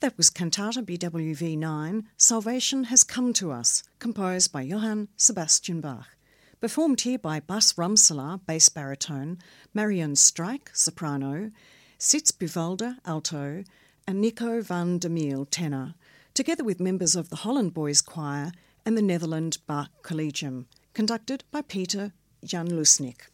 That was Cantata BWV 9, Salvation Has Come to Us, composed by Johann Sebastian Bach. Performed here by Bas Rumselaar, bass baritone, Marion Strijk, soprano, Sitz Buwalda, alto, and Nico van der Meel, tenor, together with members of the Holland Boys Choir and the Netherlands Bach Collegium, conducted by Peter Jan Lusnik.